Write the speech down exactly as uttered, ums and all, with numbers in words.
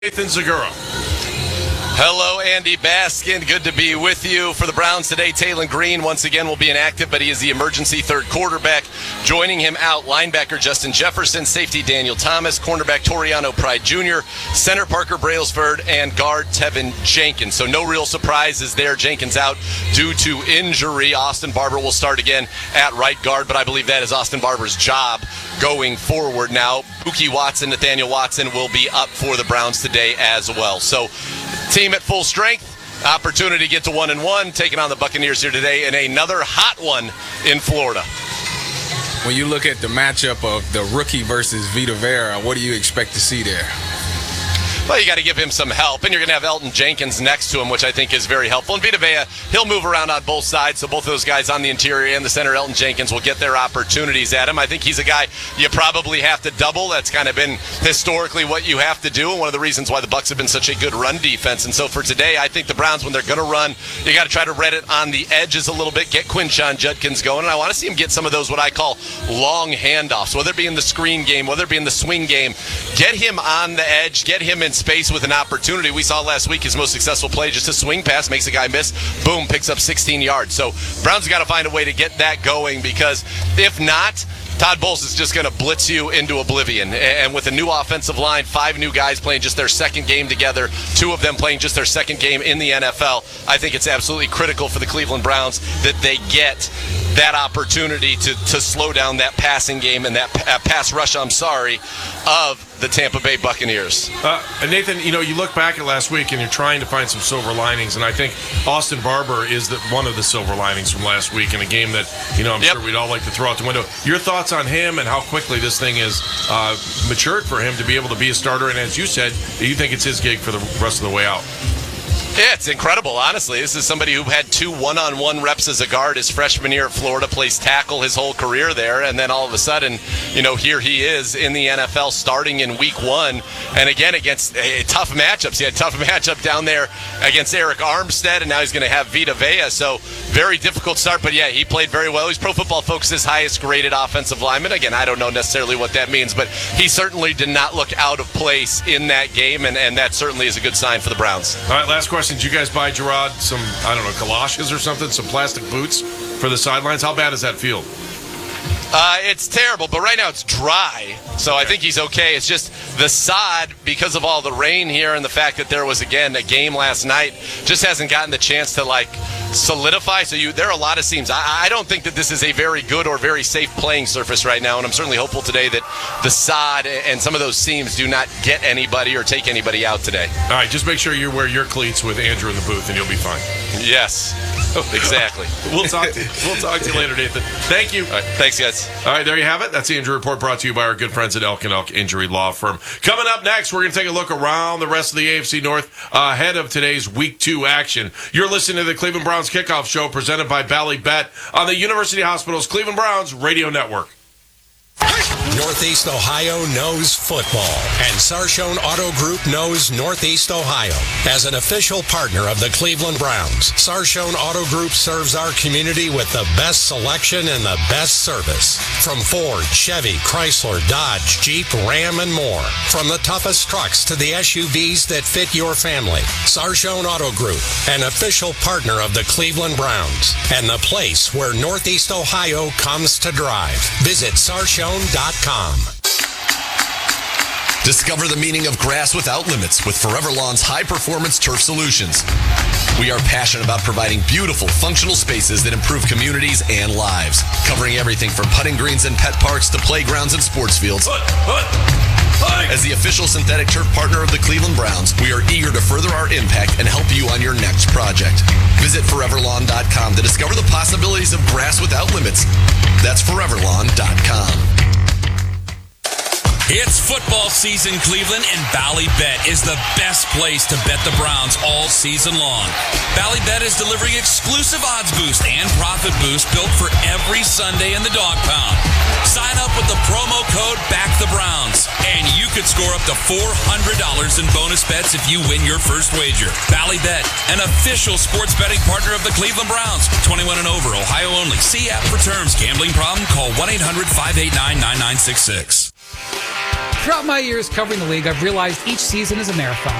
Nathan Zagura. Hello, Andy Baskin. Good to be with you. For the Browns today, Taylon Green once again will be inactive, but he is the emergency third quarterback. Joining him out, linebacker Justin Jefferson, safety Daniel Thomas, cornerback Toriano Pride Junior, center Parker Brailsford, and guard Tevin Jenkins. So no real surprises there. Jenkins out due to injury. Austin Barber will start again at right guard, but I believe that is Austin Barber's job going forward now. Mookie Watson, Nathaniel Watson will be up for the Browns today as well. So team at full strength. Opportunity to get to one and one, taking on the Buccaneers here today in another hot one in Florida. When you look at the matchup of the rookie versus Vita Vea, what do you expect to see there? Well, you got to give him some help, and you're going to have Elton Jenkins next to him, which I think is very helpful. And Vita Vea, he'll move around on both sides, so both of those guys on the interior and the center, Elton Jenkins, will get their opportunities at him. I think he's a guy you probably have to double. That's kind of been historically what you have to do, and one of the reasons why the Bucs have been such a good run defense. And so for today, I think the Browns, when they're going to run, you got to try to read it on the edges a little bit, get Quinshon Judkins going, and I want to see him get some of those what I call long handoffs, whether it be in the screen game, whether it be in the swing game. Get him on the edge, get him in space with an opportunity. Opportunity. We saw last week his most successful play, just a swing pass, makes a guy miss, boom, picks up sixteen yards. So Browns got to find a way to get that going, because if not, Todd Bowles is just going to blitz you into oblivion. And with a new offensive line, five new guys playing just their second game together, two of them playing just their second game in the N F L, I think it's absolutely critical for the Cleveland Browns that they get that opportunity to, to slow down that passing game and that uh, pass rush, I'm sorry, of the Tampa Bay Buccaneers. Uh, Nathan, you know, you look back at last week and you're trying to find some silver linings, and I think Austin Barber is the, one of the silver linings from last week in a game that, you know, I'm yep. sure we'd all like to throw out the window. Your thoughts on him and how quickly this thing is uh, matured for him to be able to be a starter, and as you said, you think it's his gig for the rest of the way out? Yeah, it's incredible, honestly. This is somebody who had two one-on-one reps as a guard his freshman year at Florida, plays tackle his whole career there, and then all of a sudden, you know, here he is in the N F L starting in week one, and again against uh, tough matchups. He had a tough matchup down there against Eric Armstead, and now he's going to have Vita Vea, so very difficult start, but yeah, he played very well. He's Pro Football Focus's highest graded offensive lineman. Again, I don't know necessarily what that means, but he certainly did not look out of place in that game, and, and that certainly is a good sign for the Browns. All right, last question. Did you guys buy Gerard some, I don't know, galoshes or something, some plastic boots for the sidelines? How bad does that feel? Uh, it's terrible, but right now it's dry, so I think he's okay. It's just the sod, because of all the rain here and the fact that there was, again, a game last night, just hasn't gotten the chance to, like, solidify. So you, there are a lot of seams. I, I don't think that this is a very good or very safe playing surface right now, and I'm certainly hopeful today that the sod and some of those seams do not get anybody or take anybody out today. All right, just make sure you wear your cleats with Andrew in the booth, and you'll be fine. Yes, exactly. we'll talk. To, we'll talk to you later, Nathan. Thank you. All right, thanks, guys. All right, there you have it. That's the Injury Report, brought to you by our good friends at Elk and Elk Injury Law Firm. Coming up next, we're going to take a look around the rest of the A F C North uh, ahead of today's Week Two action. You're listening to the Cleveland Browns Kickoff Show, presented by Bally Bet on the University Hospital's Cleveland Browns Radio Network. Northeast Ohio knows football, and Sarshone Auto Group knows Northeast Ohio. As an official partner of the Cleveland Browns, Sarshone Auto Group serves our community with the best selection and the best service. From Ford, Chevy, Chrysler, Dodge, Jeep, Ram, and more. From the toughest trucks to the S U Vs that fit your family. Sarshone Auto Group, an official partner of the Cleveland Browns, and the place where Northeast Ohio comes to drive. Visit sarshone dot com. Discover the meaning of grass without limits with Forever Lawn's high-performance turf solutions. We are passionate about providing beautiful, functional spaces that improve communities and lives, covering everything from putting greens and pet parks to playgrounds and sports fields. Put, put, put. As the official synthetic turf partner of the Cleveland Browns, we are eager to further our impact and help you on your next project. Visit forever lawn dot com to discover the possibilities of grass without limits. That's forever lawn dot com. It's football season, Cleveland, and Bally Bet is the best place to bet the Browns all season long. Bally Bet is delivering exclusive odds boost and profit boost built for every Sunday in the dog pound. Sign up with the promo code BACKTHEBROWNS, and you could score up to four hundred dollars in bonus bets if you win your first wager. Bally Bet, an official sports betting partner of the Cleveland Browns. twenty-one and over, Ohio only. See app for terms. Gambling problem? Call one eight hundred five eight nine nine nine six six. Throughout my years covering the league, I've realized each season is a marathon.